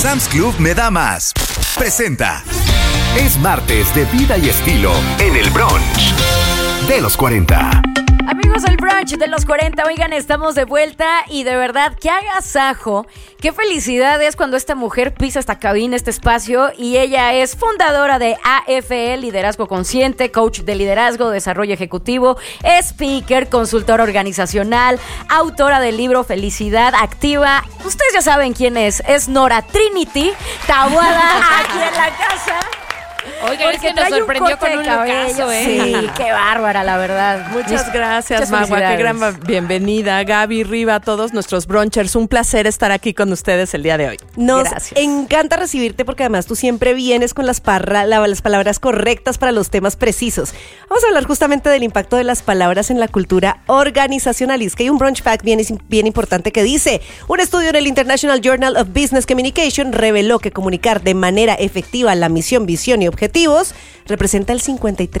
Sam's Club me da más. Presenta. Es martes de vida y estilo en el brunch de los 40. Amigos del brunch de los 40, oigan, estamos de vuelta y de verdad, qué agasajo, qué felicidad es cuando esta mujer pisa esta cabina, este espacio, y ella es fundadora de AFE, Liderazgo Consciente, coach de liderazgo, desarrollo ejecutivo, speaker, consultora organizacional, autora del libro Felicidad Activa. Ustedes ya saben quién es Nora Trinity, Taboada aquí en la casa. Oigan, es que nos sorprendió con un locazo, ¿eh? Sí, qué bárbara, la verdad. Muchas gracias, Magua. Qué gran bienvenida. Gaby, Riva, a todos nuestros brunchers. Un placer estar aquí con ustedes el día de hoy. Nos encanta recibirte porque además tú siempre vienes con las palabras correctas para los temas precisos. Vamos a hablar justamente del impacto de las palabras en la cultura organizacional. Y es que hay un brunch fact bien importante que dice: un estudio en el International Journal of Business Communication reveló que comunicar de manera efectiva la misión, visión y objetivos representa el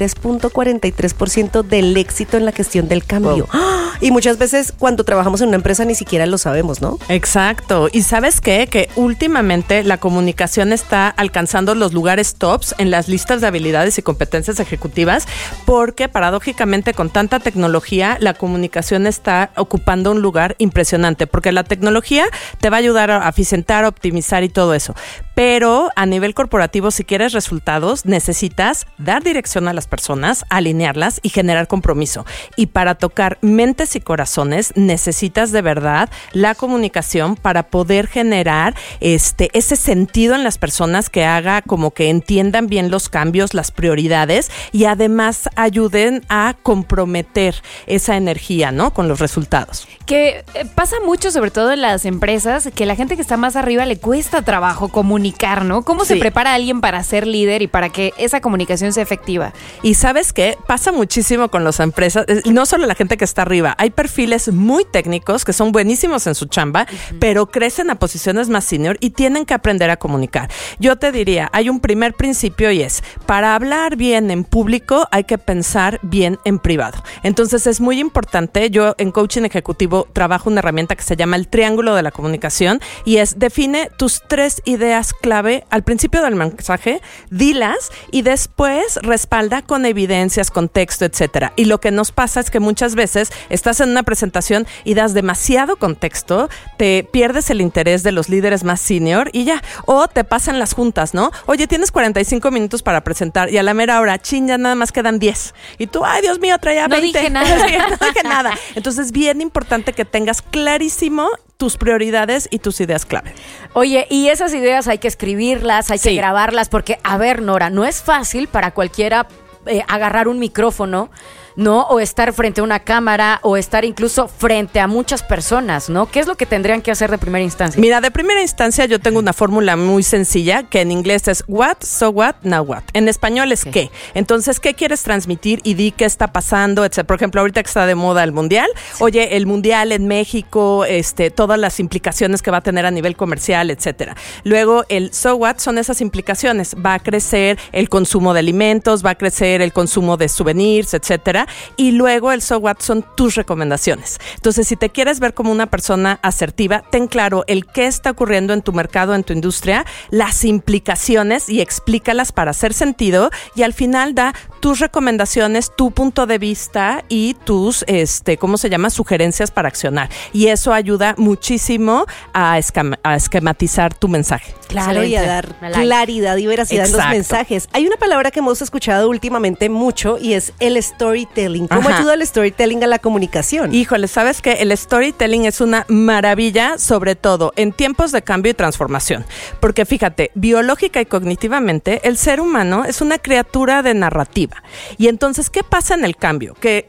53.43% del éxito en la gestión del cambio. Wow. Y muchas veces cuando trabajamos en una empresa ni siquiera lo sabemos, ¿no? Exacto. ¿Y sabes qué? Que últimamente la comunicación está alcanzando los lugares tops en las listas de habilidades y competencias ejecutivas, porque paradójicamente con tanta tecnología la comunicación está ocupando un lugar impresionante, porque la tecnología te va a ayudar a eficientar, a optimizar y todo eso. Pero a nivel corporativo, si quieres resultados, necesitas dar dirección a las personas, alinearlas y generar compromiso. Y para tocar mentes y corazones, necesitas de verdad la comunicación para poder generar ese sentido en las personas que haga como que entiendan bien los cambios, las prioridades, y además ayuden a comprometer esa energía, ¿no? Con los resultados. Que pasa mucho, sobre todo en las empresas, que la gente que está más arriba le cuesta trabajo comunicar, ¿no? ¿Cómo se prepara alguien para ser líder y para que esa comunicación sea efectiva? Y ¿sabes qué? Pasa muchísimo con las empresas, no solo la gente que está arriba, hay perfiles muy técnicos que son buenísimos en su chamba, pero crecen a posiciones más senior y tienen que aprender a comunicar. Yo te diría, hay un primer principio y es, para hablar bien en público hay que pensar bien en privado. Entonces es muy importante, yo en coaching ejecutivo trabajo una herramienta que se llama el triángulo de la comunicación, y es: define tus 3 ideas clave al principio del mensaje, dilas y después respalda con evidencias, contexto, etcétera. Y lo que nos pasa es que muchas veces estás en una presentación y das demasiado contexto, te pierdes el interés de los líderes más senior y ya. O te pasan las juntas, ¿no? Oye, tienes 45 minutos para presentar y a la mera hora, ya nada más quedan 10. Y tú, ay, Dios mío, traía 20. No dije nada. No dije nada. Entonces es bien importante que tengas clarísimo tus prioridades y tus ideas clave. Oye, y esas ideas hay que escribirlas, hay que grabarlas, porque, a ver, Nora, no es fácil para cualquiera agarrar un micrófono, ¿no? O estar frente a una cámara, o estar incluso frente a muchas personas, ¿no? ¿Qué es lo que tendrían que hacer de primera instancia? Mira, de primera instancia yo tengo una fórmula muy sencilla, que en inglés es what, so what, now what. En español es qué. Entonces, ¿qué quieres transmitir? Y di qué está pasando, etc. Por ejemplo, ahorita que está de moda el mundial. Oye, el mundial en México, todas las implicaciones que va a tener a nivel comercial, etcétera. Luego, el so what son esas implicaciones. Va a crecer el consumo de alimentos, va a crecer el consumo de souvenirs, etcétera. Y luego el so what son tus recomendaciones. Entonces, si te quieres ver como una persona asertiva, ten claro el qué está ocurriendo en tu mercado, en tu industria, las implicaciones, y explícalas para hacer sentido, y al final da tus recomendaciones, tu punto de vista y tus, sugerencias para accionar. Y eso ayuda muchísimo a esquematizar tu mensaje. Claro, y a dar claridad y veracidad en los mensajes. Hay una palabra que hemos escuchado últimamente mucho y es el storytelling. ¿Cómo ayuda el storytelling a la comunicación? Híjole, ¿sabes qué? El storytelling es una maravilla, sobre todo en tiempos de cambio y transformación. Porque fíjate, biológica y cognitivamente, el ser humano es una criatura de narrativa. Y entonces, ¿qué pasa en el cambio? Que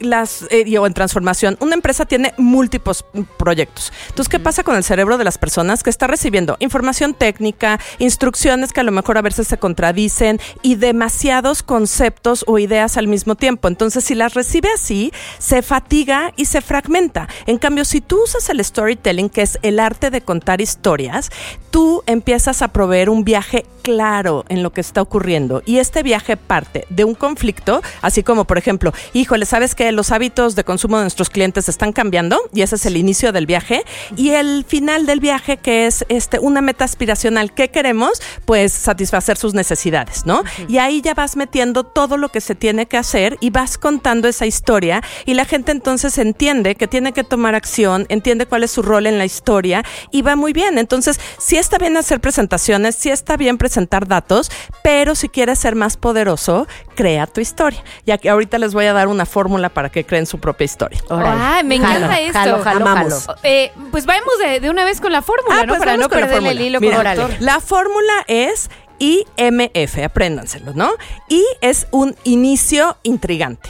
o en transformación, una empresa tiene múltiples proyectos. Entonces, ¿qué pasa con el cerebro de las personas que está recibiendo información técnica, instrucciones que a lo mejor a veces se contradicen y demasiados conceptos o ideas al mismo tiempo? Entonces, si las las recibe así, se fatiga y se fragmenta. En cambio, si tú usas el storytelling, que es el arte de contar historias, tú empiezas a proveer un viaje claro en lo que está ocurriendo. Y este viaje parte de un conflicto, así como, por ejemplo, híjole, ¿sabes qué? Los hábitos de consumo de nuestros clientes están cambiando, y ese es el inicio del viaje. Y el final del viaje, que es una meta aspiracional. ¿Qué queremos? Pues satisfacer sus necesidades, ¿no? Y ahí ya vas metiendo todo lo que se tiene que hacer y vas contando esa historia, y la gente entonces entiende que tiene que tomar acción, entiende cuál es su rol en la historia, y va muy bien. Entonces, sí está bien hacer presentaciones, sí está bien presentar datos, pero si quieres ser más poderoso, crea tu historia. Ya que ahorita les voy a dar una fórmula para que creen su propia historia. Ay, me encanta esto. Jalo. Pues vamos de una vez con la fórmula, ¿no? Pues Para no perder el hilo conductor. La fórmula es IMF, apréndanselo, ¿no? I es un inicio intrigante.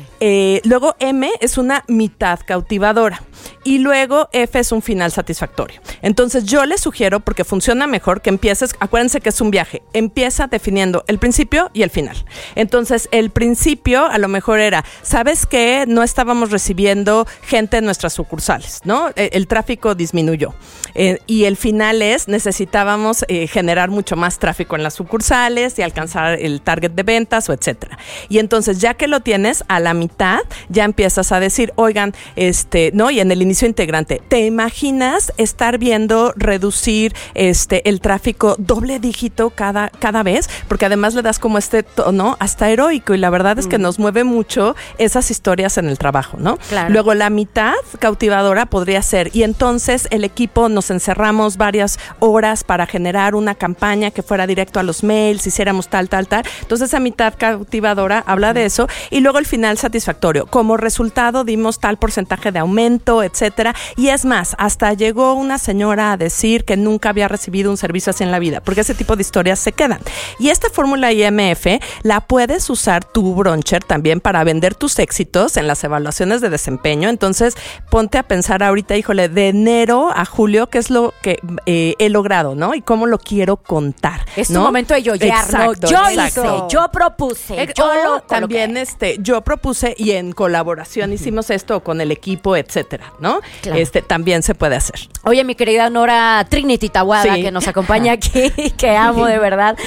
Luego M es una mitad cautivadora. Y luego F es un final satisfactorio. Entonces yo les sugiero, porque funciona mejor, que empieces, acuérdense que es un viaje, empieza definiendo el principio y el final. Entonces el principio a lo mejor era, ¿sabes qué? No estábamos recibiendo gente en nuestras sucursales, ¿no? El tráfico disminuyó. Y el final es, necesitábamos generar mucho más tráfico en las sucursales y alcanzar el target de ventas o etcétera. Y entonces ya que lo tienes, a la mitad ya empiezas a decir, oigan, ¿no? Y en el inicio integrante, ¿te imaginas estar viendo reducir el tráfico doble dígito cada vez? Porque además le das como tono hasta heroico, y la verdad es que nos mueve mucho esas historias en el trabajo, ¿no? Claro. Luego la mitad cautivadora podría ser, y entonces el equipo nos encerramos varias horas para generar una campaña que fuera directo a los mails, hiciéramos tal. Entonces esa mitad cautivadora habla de eso, y luego el final satisfactorio. Como resultado dimos tal porcentaje de aumento, etcétera. Y es más, hasta llegó una señora a decir que nunca había recibido un servicio así en la vida, porque ese tipo de historias se quedan. Y esta fórmula IMF la puedes usar tú, Broncher, también para vender tus éxitos en las evaluaciones de desempeño. Entonces, ponte a pensar ahorita, híjole, de enero a julio, ¿qué es lo que he logrado, no? Y cómo lo quiero contar, Es ¿no? tu momento de yoyear, ¿no? Exacto, Yo exacto. hice, yo propuse, yo lo también yo propuse, y en colaboración hicimos esto con el equipo, etcétera, ¿no? Claro. También se puede hacer. Oye, mi querida Nora Trinity Tawada, Sí. que nos acompaña aquí, que amo de verdad.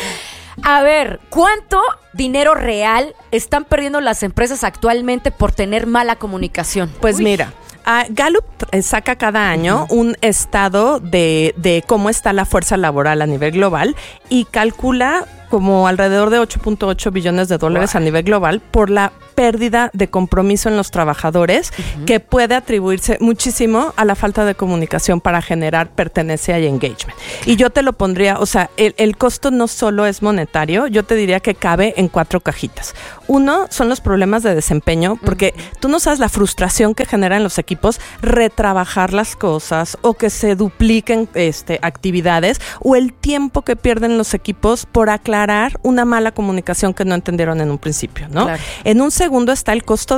A ver, ¿cuánto dinero real están perdiendo las empresas actualmente por tener mala comunicación? Pues mira, Gallup saca cada año un estado de cómo está la fuerza laboral a nivel global, y calcula como alrededor de 8.8 billones de dólares a nivel global por la pérdida de compromiso en los trabajadores, que puede atribuirse muchísimo a la falta de comunicación para generar pertenencia y engagement. Y yo te lo pondría, o sea, el costo no solo es monetario, yo te diría que cabe en 4 cajitas. Uno son los problemas de desempeño, porque tú no sabes la frustración que generan los equipos retrabajar las cosas, o que se dupliquen actividades, o el tiempo que pierden los equipos por aclarar una mala comunicación que no entendieron en un principio, ¿no? Claro. En un segundo está el costo